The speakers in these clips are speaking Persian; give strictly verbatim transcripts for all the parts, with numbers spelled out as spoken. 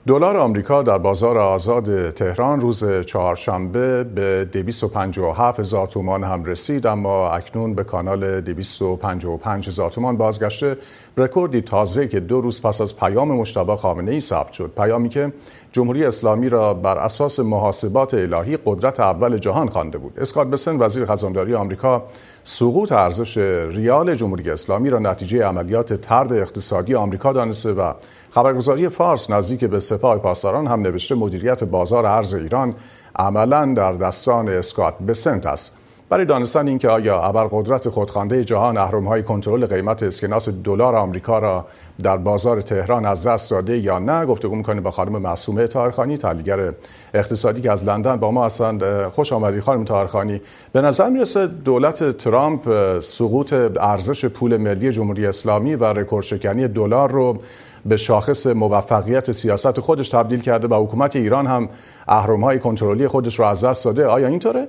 دلار آمریکا در بازار آزاد تهران روز چهارشنبه به دویست و پنجاه و هفت هزار تومان هم رسید، اما اکنون به کانال دویست و پنجاه و پنج هزار تومان بازگشته، رکوردی تازه که دو روز پس از پیام مجتبی خامنه‌ای ثبت شد. پیامی که جمهوری اسلامی را بر اساس محاسبات الهی قدرت اول جهان خوانده بود. اسکات بسنت، وزیر خزانداری آمریکا، سقوط ارزش ریال جمهوری اسلامی را نتیجه عملیات طرد اقتصادی آمریکا دانسته و خبرگزاری فارس نزدیک به سپاه پاسداران هم نوشته مدیریت بازار ارز ایران عملاً در دستان اسکات بسنت است. برای دانستن اینکه آیا ابرقدرت خودخوانده جهان اهرم‌های کنترل قیمت اسکناس دلار آمریکا را در بازار تهران از دست داده یا نه، گفتگو می‌کنیم با خانم معصومه طاهرخانی، تحلیلگر اقتصادی که از لندن با ما هستند. خوش آمدید خانم طاهرخانی. به نظر میرسه دولت ترامپ سقوط ارزش پول ملی جمهوری اسلامی و رکوردشکنی دلار رو به شاخص موفقیت سیاست خودش تبدیل کرده و حکومت ایران هم اهرم‌های کنترلی خودش رو از دست داده. آیا اینطوره؟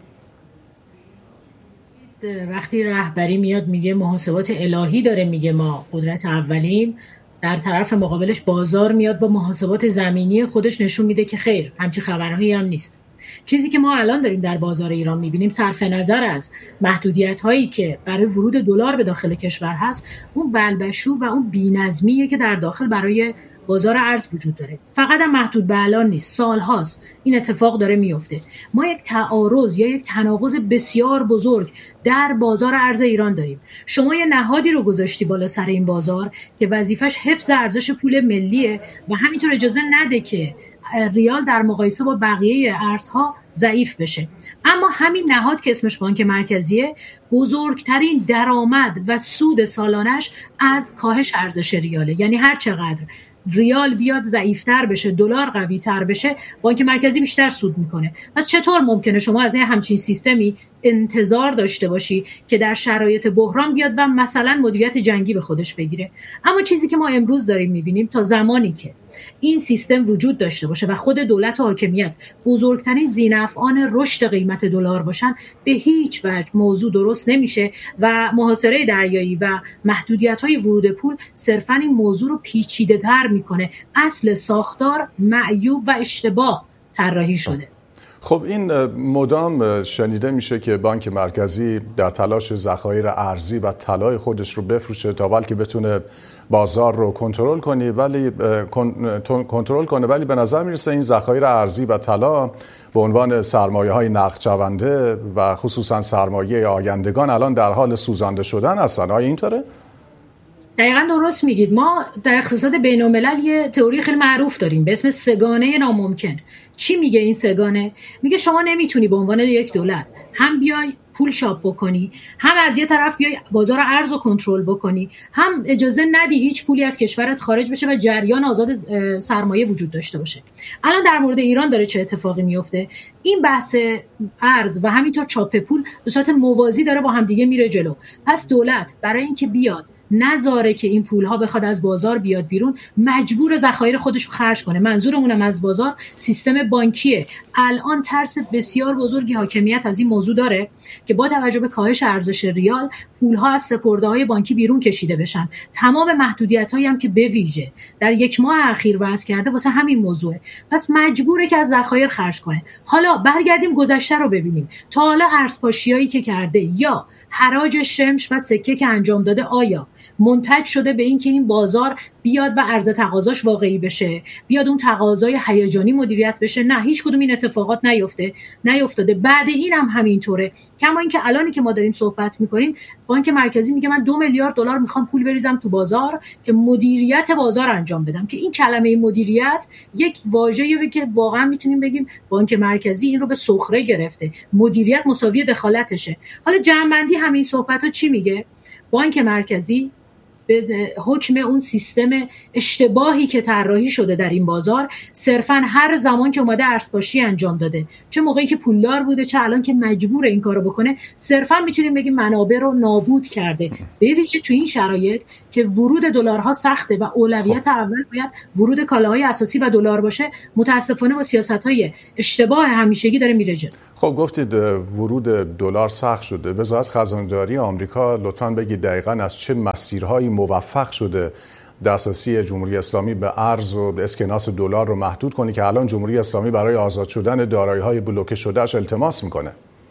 وقتی رهبری میاد میگه محاسبات الهی داره، میگه ما قدرت اولیم، در طرف مقابلش بازار میاد با محاسبات زمینی خودش نشون میده که خیر، همچی خبرهایی هم نیست. چیزی که ما الان داریم در بازار ایران میبینیم، صرف نظر از محدودیت هایی که برای ورود دلار به داخل کشور هست، اون بلبشو و اون بی‌نظمیه که در داخل برای بازار ارز وجود داره. فقط هم محدود به الان نیست، سال هاست این اتفاق داره میفته. ما یک تعارض یا یک تناقض بسیار بزرگ در بازار ارز ایران داریم. شما یه نهادی رو گذاشتی بالا سر این بازار که وظیفش حفظ ارزش پول ملیه و همینطور اجازه نده که ریال در مقایسه با بقیه ارزها ضعیف بشه. اما همین نهاد که اسمش بانک مرکزیه، بزرگترین درآمد و سود سالانش از کاهش ارزش ریاله. یعنی هر چقدر ریال بیاد ضعیفتر بشه، دلار قوی تر بشه، بانک مرکزی بیشتر سود میکنه. پس چطور ممکنه شما از این همچین سیستمی انتظار داشته باشی که در شرایط بحران بیاد و مثلا مدیریت جنگی به خودش بگیره؟ اما چیزی که ما امروز داریم میبینیم، تا زمانی که این سیستم وجود داشته باشه و خود دولت و حاکمیت بزرگترین ذینفعان رشد قیمت دلار باشن، به هیچ وجه موضوع درست نمیشه و محاصره دریایی و محدودیت‌های ورود پول صرفاً این موضوع رو پیچیده‌تر میکنه. اصل ساختار معیوب و اشتباه طراحی شده. خب این مدام شنیده میشه که بانک مرکزی در تلاش ذخایر ارزی و طلای خودش رو بفروشه تا بلکه بتونه بازار رو کنترل کنه، ولی کنترل کنه ولی به نظر میرسه این ذخایر ارزی و طلا به عنوان سرمایه‌های نقدشونده و خصوصا سرمایه آیندگان الان در حال سوزانده شدن هستن. آیا اینطوره؟ دقیقاً درست میگید. ما در اقتصاد بین‌الملل یه تئوری خیلی معروف داریم به اسم سگانه ناممکن. چی میگه این سگانه؟ میگه شما نمیتونی به عنوان یک دولت هم بیای پول چاپ بکنی، هم از یه طرف بیای بازار ارز رو کنترل بکنی، هم اجازه ندی هیچ پولی از کشورت خارج بشه و جریان آزاد سرمایه وجود داشته باشه. الان در مورد ایران داره چه اتفاقی میفته؟ این بحث ارز و همینطور چاپ پول به صورت موازی داره با هم دیگه میره جلو. پس دولت برای اینکه بیاد نذاره که این پولها بخواد از بازار بیاد بیرون، مجبور ذخایر خودش رو خرج کنه. منظورمونم از بازار سیستم بانکیه. الان ترس بسیار بزرگی حاکمیت از این موضوع داره که با توجه به کاهش ارزش ریال پولها از سپرده‌های بانکی بیرون کشیده بشن. تمام محدودیت‌هایی هم که به ویژه در یک ماه اخیر وضع کرده واسه همین موضوعه. پس مجبوره که از ذخایر خرج کنه. حالا برگردیم گذشته رو ببینیم. تا حالا ارزپاشیایی که کرده یا حراج شمش و سکه که انجام داده، آیا منتج شده به این که این بازار بیاد و عرضه تقاضاش واقعی بشه، بیاد اون تقاضای هیجانی مدیریت بشه؟ نه، هیچ کدوم این اتفاقات نیفته نیفتاده. بعد این هم همینطوره. کما اینکه الانی که ما داریم صحبت میکنیم، بانک مرکزی میگه من دو میلیارد دلار میخوام پول بریزم تو بازار که مدیریت بازار انجام بدم، که این کلمه مدیریت یک واژه‌ایه که واقعا میتونیم بگیم بانک مرکزی این رو به سخره گرفته. مدیریت مساوی دخالتشه. حالا جمع‌بندی همین صحبت‌ها چی میگه؟ بانک مرکزی به حکم اون سیستم اشتباهی که طراحی شده در این بازار، صرفاً هر زمان که اومده ارزپاشی انجام داده، چه موقعی که پولدار بوده چه الان که مجبور این کارو بکنه، صرفاً میتونیم بگیم منابع رو نابود کرده. به ویژه تو این شرایط که ورود دلارها سخته و اولویت اول باید ورود کالاهای اساسی و دلار باشه، متاسفانه با سیاست‌های اشتباه همیشگی داره میره جلو. خب گفتید ورود دلار سخت شده. وزارت خزانداری آمریکا لطفاً بگید دقیقاً از چه مسیرهایی موفق شده دسترسی جمهوری اسلامی به ارز و اسکناس دلار رو محدود کنی که الان جمهوری اسلامی برای آزاد شدن دارایی‌های بلوکه شدهش التماس میکنه؟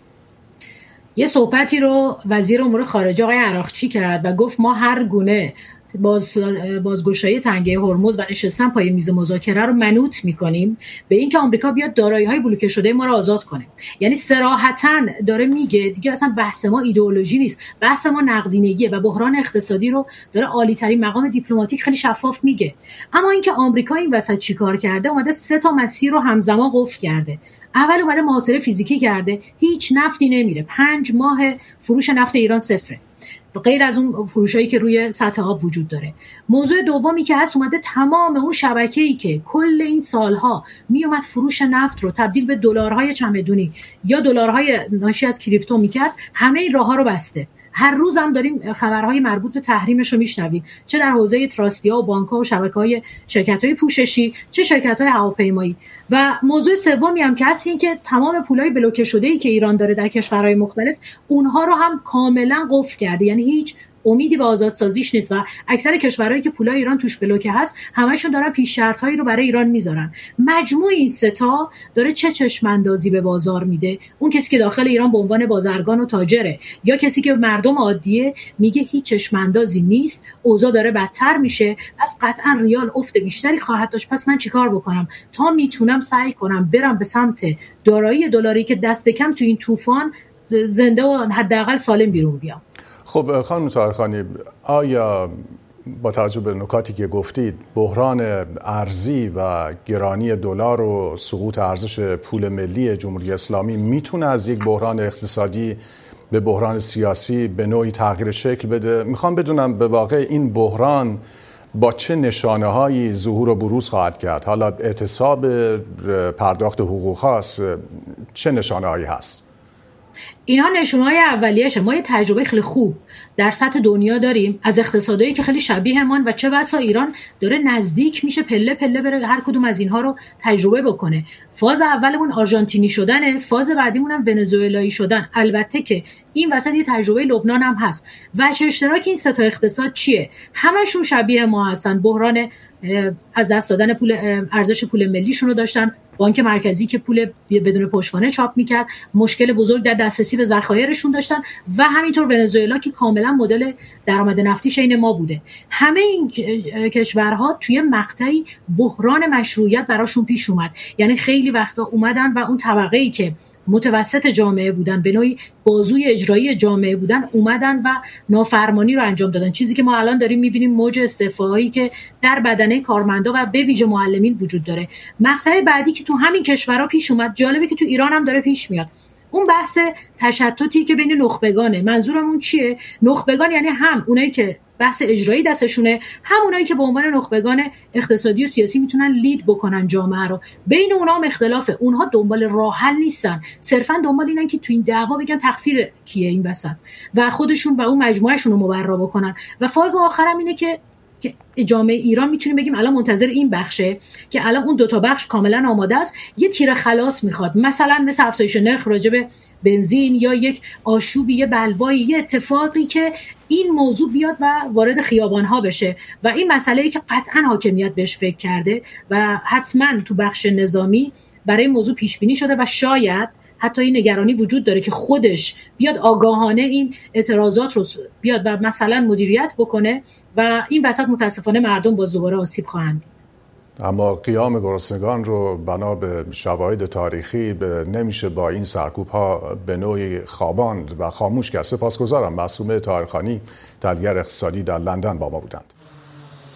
یه صحبتی رو وزیر امور خارجه آقای عراقچی کرد و گفت ما هر گونه باز بازگشایی تنگه هرمز و نشستن پای میز مذاکره رو منوط میکنیم به اینکه آمریکا بیاد دارایی‌های بلوکه شده ما رو آزاد کنه. یعنی صراحتاً داره میگه دیگه اصلا بحث ما ایدئولوژی نیست، بحث ما نقدینگیه و بحران اقتصادی رو داره عالی‌ترین مقام دیپلماتیک خیلی شفاف میگه. اما اینکه آمریکا این وسط چیکار کرده، اومده سه تا مسیر رو همزمان قفل کرده. اول اومده محاصره فیزیکی کرده، هیچ نفتی نمیره، پنج ماه فروش نفت ایران صفره، غیر از اون فروشایی که روی سطح آب وجود داره. موضوع دومی که هست، اومده تمام اون شبکه‌ای که کل این سالها میومد فروش نفت رو تبدیل به دلارهای چمدونی یا دلارهای ناشی از کریپتو میکرد، همه این راه‌ها رو بسته. هر روز هم داریم خبرهای مربوط به تحریمش رو میشنویم، چه در حوزه تراستی‌ها و بانک‌ها و شبکه‌های شرکت‌های پوششی، چه شرکت‌های هواپیمایی. و موضوع سومی هم که هست این که تمام پولای بلوکه شده‌ای که ایران داره در کشورهای مختلف، اونها رو هم کاملا قفل کرده. یعنی هیچ امیدی به آزادسازیش نیست و اکثر کشورهایی که پولای ایران توش بلوکه هست همشون دارن پیش شرط‌هایی رو برای ایران میذارن. مجموع این سه تا داره چه چشم اندازی به بازار میده؟ اون کسی که داخل ایران به عنوان بازرگان و تاجره یا کسی که مردم عادیه میگه هیچ چشم اندازی نیست، اوضاع داره بدتر میشه، پس قطعا ریال افت بیشتری خواهد داشت. پس من چیکار بکنم تا میتونم سعی کنم برم به سمت دارایی دلاری که دست کم تو این طوفان زنده و حداقل سالم بیرون بیام. خب خانم طاهرخانی، آیا با توجه به نکاتی که گفتید بحران ارزی و گرانی دلار و سقوط ارزش پول ملی جمهوری اسلامی میتونه از یک بحران اقتصادی به بحران سیاسی به نوعی تغییر شکل بده؟ میخوام بدونم به واقع این بحران با چه نشانه‌هایی ظهور و بروز خواهد کرد؟ حالا اعتصاب، پرداخت حقوق خاص، چه نشانه‌هایی هست؟ اینا نشونه‌های اولیه‌شه. ما یه تجربه خیلی خوب در سطح دنیا داریم از اقتصادایی که خیلی شبیهمان و چه بسا ایران داره نزدیک میشه پله پله بره هر کدوم از اینها رو تجربه بکنه. فاز اولمون آرژانتینی شدنه، فاز بعدیمون هم ونزوئلایی شدن. البته که این وسط یه تجربه لبنان هم هست. وجه اشتراک این سه تا اقتصاد چیه؟ همشون شبیه ما هستن. بحران از دست دادن پول ارزش پول ملیشون رو داشتن، بانک مرکزی که پول بدون پشتوانه چاپ میکرد، مشکل بزرگ در دسترسی به ذخایرشون داشتن و همینطور ونزوئلا که کاملا مدل درآمد نفتیش عین ما بوده. همه این کشورها توی مقطعی بحران مشروعیت براشون پیش اومد. یعنی خیلی وقتا اومدن و اون طبقه‌ای که متوسط جامعه بودن، به نوعی بازوی اجرایی جامعه بودن، اومدن و نافرمانی رو انجام دادن. چیزی که ما الان داریم میبینیم موج استعفاهایی که در بدنه کارمندا و به ویژه معلمین وجود داره. مقطع بعدی که تو همین کشورها پیش اومد، جالبه که تو ایران هم داره پیش میاد، اون بحث تشتتی که بین نخبگانه. منظورمون چیه؟ نخبگان یعنی هم اونایی که بحث اجرایی دستشونه، هم اونایی که به عنوان نخبگان اقتصادی و سیاسی میتونن لید بکنن جامعه رو. بین اونها هم اختلافه. اونها دنبال راه حل نیستن، صرفا دنبال اینن که تو این دعوا بگن تقصیر کیه این وسط و خودشون و اون مجموعهشون رو مبرا بکنن. و فاز آخرم اینه که که جامعه ایران میتونیم بگیم الان منتظر این بخشه که الان اون دو تا بخش کاملا آماده است، یه تیر خلاص میخواد، مثلا مثل افزایش نرخ راجع به بنزین یا یک آشوبی، یه بلوایی، یه اتفاقی که این موضوع بیاد و وارد خیابان‌ها بشه. و این مسئله‌ای که قطعاً حاکمیت بهش فکر کرده و حتماً تو بخش نظامی برای موضوع پیش بینی شده و شاید حتی این نگرانی وجود داره که خودش بیاد آگاهانه این اعتراضات رو بیاد و مثلا مدیریت بکنه و این وسط متاسفانه مردم باز دوباره آسیب خواهند دید. اما قیام گرسنگان رو بنا به شواهد تاریخی نمیشه با این سرکوب ها به نوعی خواباند و خاموش کرد. سپاسگزارم. معصومه طاهرخانی، تحلیلگر اقتصادی در لندن با ما بودند.